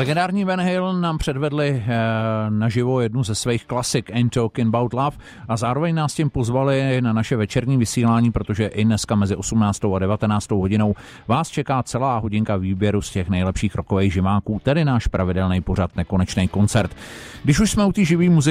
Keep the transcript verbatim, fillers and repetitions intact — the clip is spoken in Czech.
Legendární Van Halen nám předvedli eh, naživo jednu ze svých klasik Ain't Talking About Love a zároveň nás tím pozvali na naše večerní vysílání, protože i dneska mezi osmnáctou a devatenáctou hodinou vás čeká celá hodinka výběru z těch nejlepších rockových živáků, tedy náš pravidelný pořad Nekonečný koncert. Když už jsme u té živý muziky,